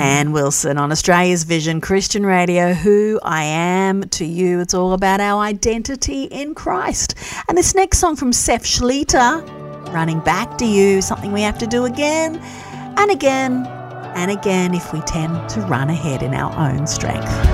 Anne Wilson on Australia's Vision Christian Radio. Who I am to you. It's all about our identity in Christ. And this next song from Seth Schlitter, Running Back to You, something we have to do again and again and again if we tend to run ahead in our own strength.